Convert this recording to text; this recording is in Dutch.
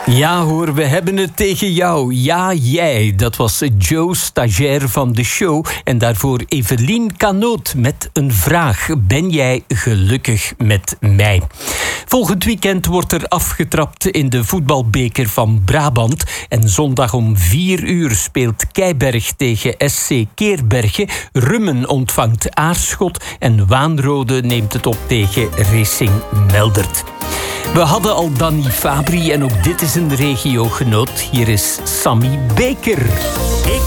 Ja hoor, we hebben het tegen jou. Ja, jij. Dat was Joe, stagiair van de show. En daarvoor Evelien Canoot met een vraag. Ben jij gelukkig met mij? Volgend weekend wordt er afgetrapt in de voetbalbeker van Brabant. En zondag om 4 uur speelt Keiberg tegen SC Keerbergen. Rummen ontvangt Aarschot. En Waanrode neemt het op tegen Racing Meldert. We hadden al Danny Fabri en ook dit is een regiogenoot. Hier is Sammy Baker. Ik